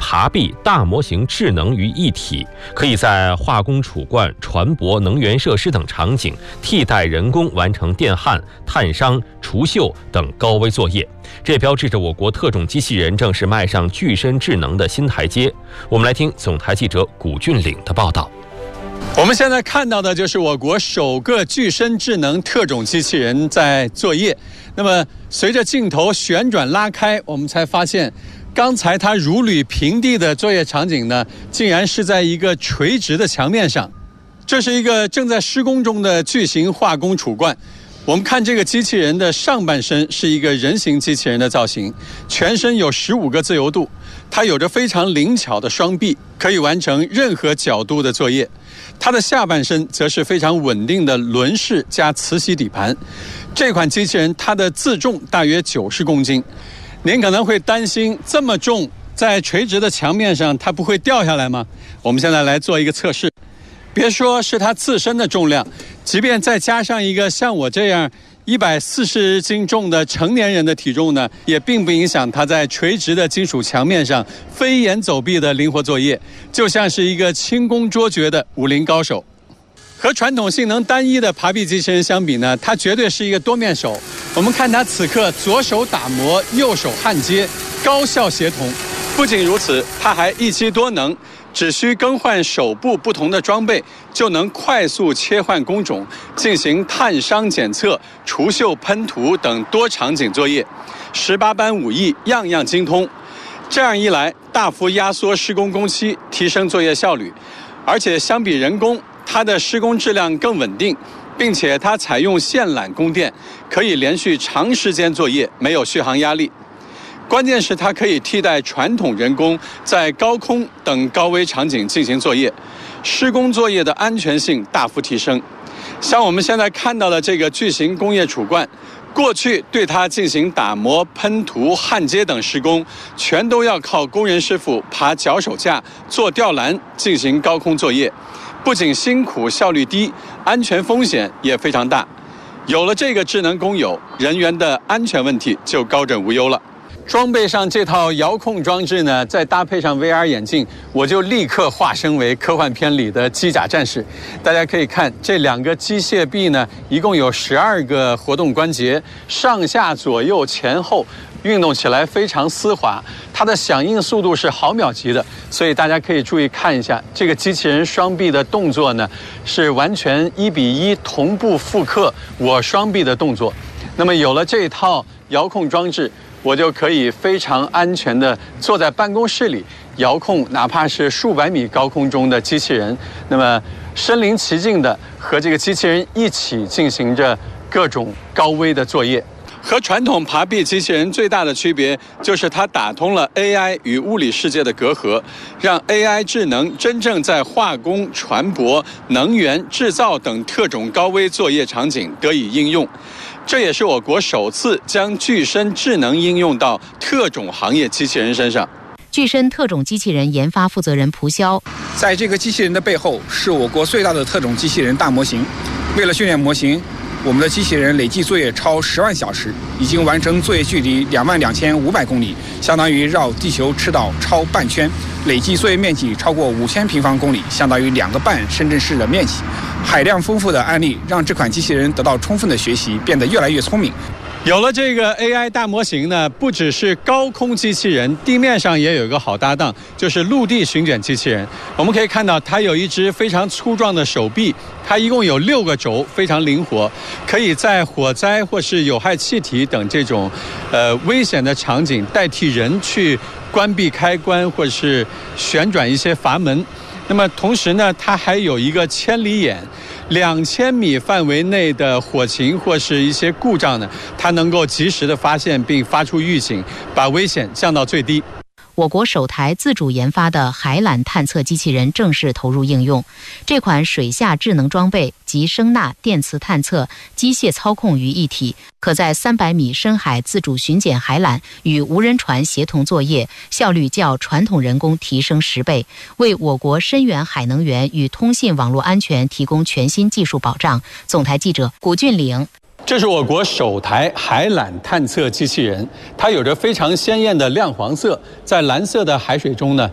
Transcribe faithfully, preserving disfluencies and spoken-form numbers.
爬壁大模型智能于一体，可以在化工储罐、船舶、能源设施等场景替代人工完成电焊、探伤、除锈等高危作业。这也标志着我国特种机器人正式迈上具身智能的新台阶。我们来听总台记者古俊岭的报道。 我们现在看到的就是我国首个具身智能特种机器人在作业。那么随着镜头旋转拉开，我们才发现刚才它如履平地的作业场景呢，竟然是在一个垂直的墙面上。这是一个正在施工中的巨型化工储罐。我们看这个机器人的上半身是一个人形机器人的造型，全身有十五个自由度，它有着非常灵巧的双臂，可以完成任何角度的作业。它的下半身则是非常稳定的轮式加磁吸底盘。这款机器人它的自重大约九十公斤。您可能会担心，这么重，在垂直的墙面上它不会掉下来吗？我们现在来做一个测试。别说是它自身的重量，即便再加上一个像我这样一百四十斤重的成年人的体重呢，也并不影响它在垂直的金属墙面上飞檐走壁的灵活作业，就像是一个轻功卓绝的武林高手。和传统性能单一的爬壁机器人相比呢，它绝对是一个多面手。我们看它此刻左手打磨，右手焊接，高效协同。不仅如此，它还一机多能，只需更换手部不同的装备，就能快速切换工种，进行探伤检测、除锈喷涂等多场景作业，十八般武艺样样精通。这样一来，大幅压缩施工工期，提升作业效率，而且相比人工，它的施工质量更稳定，并且它采用线缆供电，可以连续长时间作业，没有续航压力。关键是它可以替代传统人工在高空等高危场景进行作业，施工作业的安全性大幅提升。像我们现在看到的这个巨型工业储罐，过去对它进行打磨、喷涂、焊接等施工，全都要靠工人师傅爬脚手架、做吊篮进行高空作业，不仅辛苦、效率低，安全风险也非常大。有了这个智能工友，人员的安全问题就高枕无忧了。装备上这套遥控装置呢，再搭配上 V R 眼镜，我就立刻化身为科幻片里的机甲战士。大家可以看这两个机械臂呢，一共有十二个活动关节，上下左右前后运动起来非常丝滑，它的响应速度是毫秒级的，所以大家可以注意看一下这个机器人双臂的动作呢，是完全一比一同步复刻我双臂的动作。那么有了这套遥控装置，我就可以非常安全地坐在办公室里，遥控哪怕是数百米高空中的机器人，那么身临其境地和这个机器人一起进行着各种高危的作业。和传统爬壁机器人最大的区别就是它打通了 A I 与物理世界的隔阂，让 A I 智能真正在化工、船舶、能源、制造等特种高危作业场景得以应用。这也是我国首次将具身智能应用到特种行业机器人身上。 具身特种机器人研发负责人蒲潇， 在这个机器人的背后是我国最大的特种机器人大模型。为了训练模型，我们的机器人累计作业超十万小时，已经完成作业距离两万两千五百公里，相当于绕地球赤道超半圈，累计作业面积超过五千平方公里，相当于两个半深圳市的面积。海量丰富的案例让这款机器人得到充分的学习，变得越来越聪明。 有了这个 A I 大模型呢，不只是高空机器人，地面上也有一个好搭档，就是陆地巡检机器人。我们可以看到，它有一只非常粗壮的手臂，它一共有六个轴，非常灵活，可以在火灾或是有害气体等这种呃危险的场景，代替人去关闭开关或是旋转一些阀门。那么同时呢，它还有一个千里眼，两千米范围内的火情或是一些故障呢，它能够及时的发现并发出预警，把危险降到最低。 我国首台自主研发的海缆探测机器人正式投入应用。这款水下智能装备集声呐、电磁探测、机械操控于一体，可在三百米深海自主巡检海缆与无人船协同作业，效率较传统人工提升十倍，为我国深远海能源与通信网络安全提供全新技术保障。总台记者古俊岭。 这是我国首台海缆探测机器人，它有着非常鲜艳的亮黄色，在蓝色的海水中呢，